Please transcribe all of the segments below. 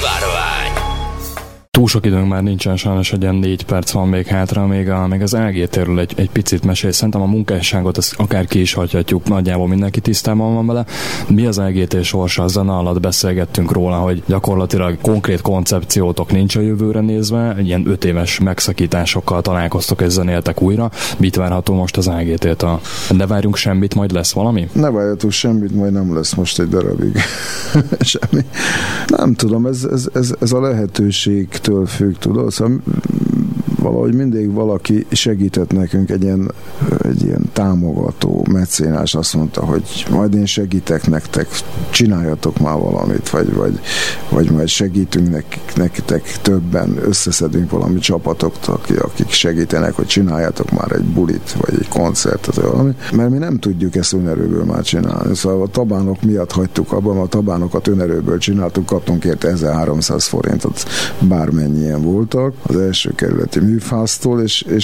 Szivárvány. Túl sok időnk már nincsen, sajnos, egy ilyen 4 perc van még hátra, még az LGT-ről egy picit mesél. Szerintem a munkásságot azt akár ki is hagyhatjuk, nagyjából mindenki tisztában van vele. Mi az LGT sorsa? A zene alatt beszélgettünk róla, hogy gyakorlatilag konkrét koncepciótok nincs a jövőre nézve, ilyen 5 éves megszakításokkal találkoztok és zenéltek újra. Mit várható most az LGT-től? Ne várjunk semmit, majd lesz valami? Ne várjatok semmit, majd nem lesz most egy darabig semmi. Nem tudom, ez a lehetőségtől függ, tudod? Szóval valahogy mindig valaki segített nekünk, egy ilyen támogató mecénás azt mondta, hogy majd én segítek nektek, csináljatok már valamit, vagy majd segítünk nektek többen, összeszedünk valami csapatoktól, akik segítenek, hogy csináljatok már egy bulit, vagy egy koncertet, vagy valami, mert mi nem tudjuk ezt önerőből már csinálni. Szóval a tabánok miatt hagytuk abban, a tabánokat önerőből csináltuk, kaptunk érte 1300 forintot, bármennyien voltak, az első kerületi műfáztól,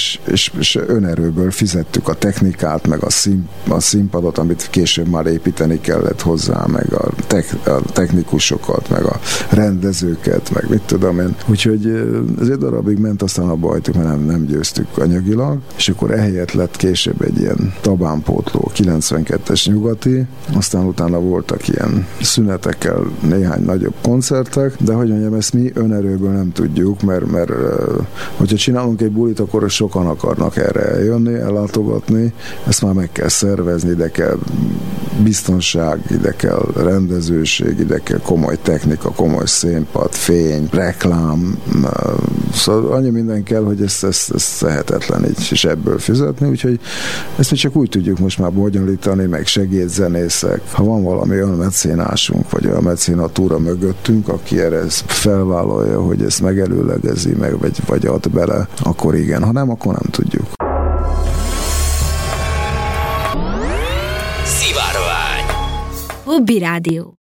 és önerőből fizettük a technikát, meg a színpadot, amit később már építeni kellett hozzá, meg a technikusokat, meg a rendezőket, meg mit tudom én. Úgyhogy ez egy darabig ment, aztán abba hagytuk, mert nem győztük anyagilag, és akkor ehelyett lett később egy ilyen tabánpótló 92-es nyugati, aztán utána voltak ilyen szünetekkel néhány nagyobb koncertek, de hogy mondjam, ezt mi önerőből nem tudjuk, mert hogyha csinálunk egy bulit, akkor sokan akarnak erre eljönni, ellátogatni, ezt már meg kell szervezni, ide kell biztonság, ide kell rendezőség, ide kell komoly technika, komoly színpad, fény, reklám, szóval annyi minden kell, hogy ez lehetetlen így, és ebből fizetni, úgyhogy ezt mi csak úgy tudjuk most már bonyolítani, meg segédzenészek. Ha van valami olyan mecénásunk, vagy olyan mecénatúra mögöttünk, aki erre felvállalja, hogy ezt megelőlegezi, meg vagy ad bele, akkor igen, ha nem, akkor nem tudjuk. Szivárvány. Hobby Rádió.